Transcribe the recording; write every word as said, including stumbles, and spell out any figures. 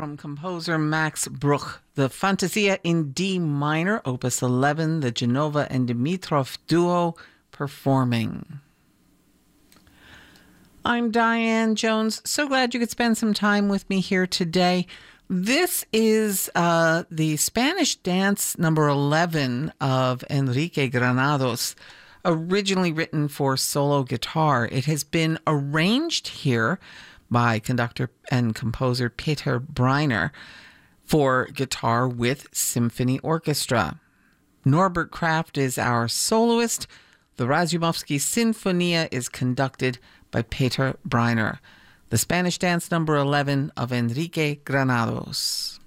from composer Max Bruch, the Fantasia in D minor, opus eleven, the Genova and Dimitrov duo performing. I'm Diane Jones. So glad you could spend some time with me here today. This is uh, the Spanish dance number eleven of Enrique Granados, originally written for solo guitar. It has been arranged here by conductor and composer Peter Breiner for guitar with symphony orchestra. Norbert Kraft is our soloist. The Razumovsky Sinfonia is conducted by Peter Breiner. The Spanish dance number eleven of Enrique Granados.